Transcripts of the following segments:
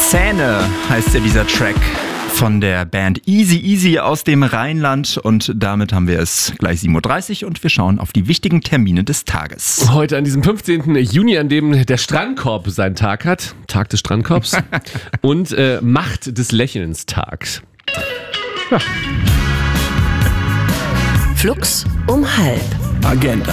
Zähne heißt ja dieser Track von der Band Easy Easy aus dem Rheinland und damit haben wir es gleich 7.30 Uhr und wir schauen auf die wichtigen Termine des Tages. Heute an diesem 15. Juni, an dem der Strandkorb seinen Tag hat, Tag des Strandkorbs und Macht des Lächelns Tag. Ja. Flux um halb. Agenda.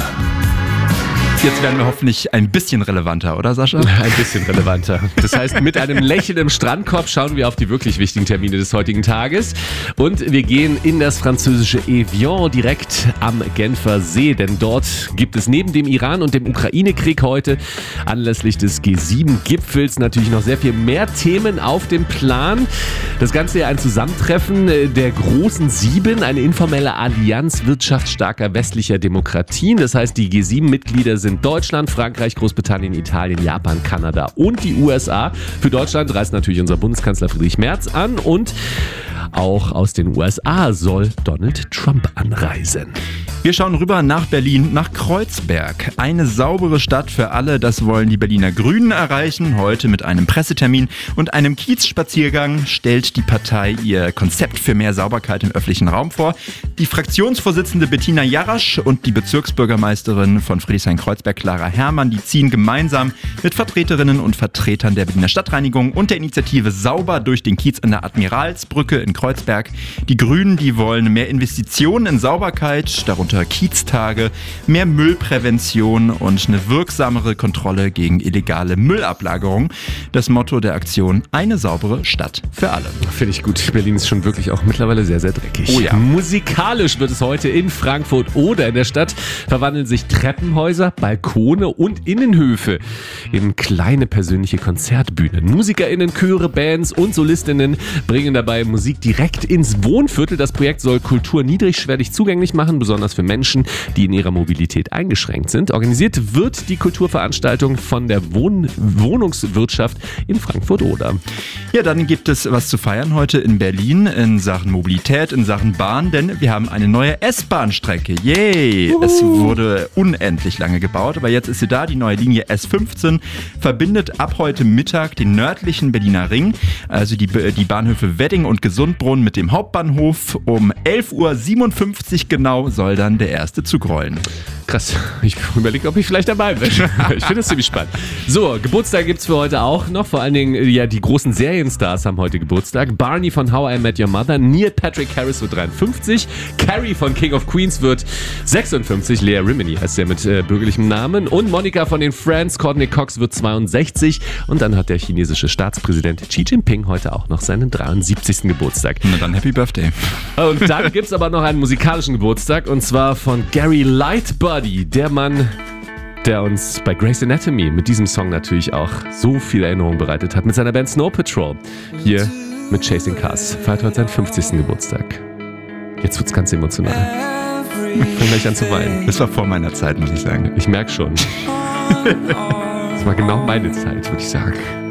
Jetzt werden wir hoffentlich ein bisschen relevanter, oder Sascha? Ein bisschen relevanter. Das heißt, mit einem Lächeln im Strandkorb schauen wir auf die wirklich wichtigen Termine des heutigen Tages. Und wir gehen in das französische Evian direkt am Genfer See. Denn dort gibt es neben dem Iran und dem Ukraine-Krieg heute anlässlich des G7-Gipfels natürlich noch sehr viel mehr Themen auf dem Plan. Das Ganze ja ein Zusammentreffen der großen Sieben, eine informelle Allianz wirtschaftsstarker westlicher Demokratien. Das heißt, die G7-Mitglieder sind Deutschland, Frankreich, Großbritannien, Italien, Japan, Kanada und die USA. Für Deutschland reist natürlich unser Bundeskanzler Friedrich Merz an und auch aus den USA soll Donald Trump anreisen. Wir schauen rüber nach Berlin, nach Kreuzberg. Eine saubere Stadt für alle, das wollen die Berliner Grünen erreichen. Heute mit einem Pressetermin und einem Kiezspaziergang stellt die Partei ihr Konzept für mehr Sauberkeit im öffentlichen Raum vor. Die Fraktionsvorsitzende Bettina Jarasch und die Bezirksbürgermeisterin von Friedrichshain-Kreuzberg, Clara Herrmann, die ziehen gemeinsam mit Vertreterinnen und Vertretern der Berliner Stadtreinigung und der Initiative Sauber durch den Kiez an der Admiralsbrücke in Kreuzberg. Die Grünen, die wollen mehr Investitionen in Sauberkeit, darunter Kieztage, mehr Müllprävention und eine wirksamere Kontrolle gegen illegale Müllablagerung. Das Motto der Aktion: eine saubere Stadt für alle. Finde ich gut. Berlin ist schon wirklich auch mittlerweile sehr, sehr dreckig. Oh ja. Musikalisch wird es heute in Frankfurt oder in der Stadt verwandeln sich Treppenhäuser, Balkone und Innenhöfe in kleine persönliche Konzertbühnen. MusikerInnen, Chöre, Bands und SolistInnen bringen dabei Musik direkt ins Wohnviertel. Das Projekt soll Kultur niedrigschwellig zugänglich machen, besonders für Menschen, die in ihrer Mobilität eingeschränkt sind. Organisiert wird die Kulturveranstaltung von der Wohnungswirtschaft in Frankfurt-Oder. Ja, dann gibt es was zu feiern heute in Berlin in Sachen Mobilität, in Sachen Bahn, denn wir haben eine neue S-Bahn-Strecke. Yay! Es wurde unendlich lange gebaut, aber jetzt ist sie da. Die neue Linie S15 verbindet ab heute Mittag den nördlichen Berliner Ring, also die Bahnhöfe Wedding und Gesundbrunn mit dem Hauptbahnhof. Um 11.57 Uhr genau soll dann der erste Zug rollen. Krass, ich überlege, ob ich vielleicht dabei bin. Ich finde das ziemlich spannend. So, Geburtstag gibt es für heute auch noch. Vor allen Dingen, ja, die großen Serienstars haben heute Geburtstag. Barney von How I Met Your Mother, Neil Patrick Harris wird 53, Carrie von King of Queens wird 56, Lea Remini heißt ja mit bürgerlichem Namen, und Monica von den Friends, Courtney Cox wird 62 und dann hat der chinesische Staatspräsident Xi Jinping heute auch noch seinen 73. Geburtstag. Na dann Happy Birthday. Und dann gibt es aber noch einen musikalischen Geburtstag und zwar von Gary Lightbody, der Mann, der uns bei Grey's Anatomy mit diesem Song natürlich auch so viel Erinnerung bereitet hat, mit seiner Band Snow Patrol. Hier mit Chasing Cars. Feiert heute seinen 50. Geburtstag. Jetzt wird's ganz emotional. Ich fange gleich an zu weinen. Das war vor meiner Zeit, muss ich sagen. Ich merke schon. Das war genau meine Zeit, würde ich sagen.